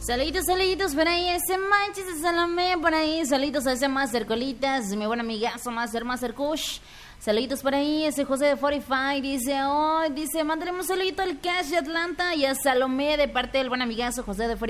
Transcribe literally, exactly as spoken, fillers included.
Saluditos, saluditos por ahí, ese manches de Salomé por ahí. Saluditos a ese Master Colitas, mi buen amigazo Master, Master Kush. Saluditos por ahí, ese José de cuarenta y cinco dice, oh, dice, mándale un saludito al Cash de Atlanta y a Salomé de parte del buen amigazo José de cuarenta y cinco.